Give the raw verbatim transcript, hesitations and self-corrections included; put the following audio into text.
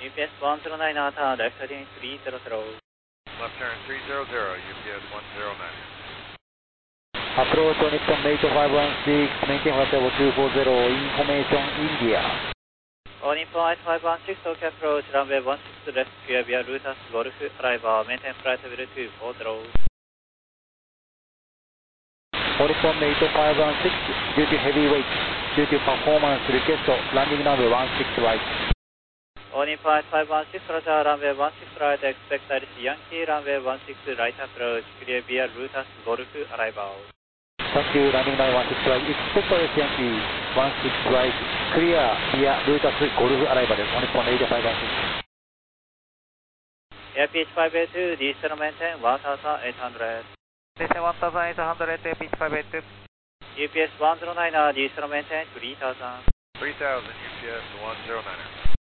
ユーピーエスone zero nine, turn left heading three zero zero. Left turn three zero zero, U P S one zero nine. Approach on Nippon Mate five one six, maintain flight level two four zero, information India. On Nippon five one six, OK approach, runway one six left, clear via Lutas Golf, arrival, maintain flight level two four zero. On Nippon Mate five one six, due to heavyweight, due to performance request, landing runway one six right. On Nippon five one six, roger, runway one six right, expect Alice Yankee, runway one six right approach, clear via Lutas Golf, arrival. Thank you, landing runway one six right, expect Alice Yankee, one six right, clear via Lutas Golf, arrival です。On Nippon Mate five one six. Air Pitch five eight two, diesel maintain one thousand eight hundred. Descend one thousand eight hundred, Air Pitch five eight two. U P S one zero nine, diesel maintain three thousand. three thousand, U P S one zero nine.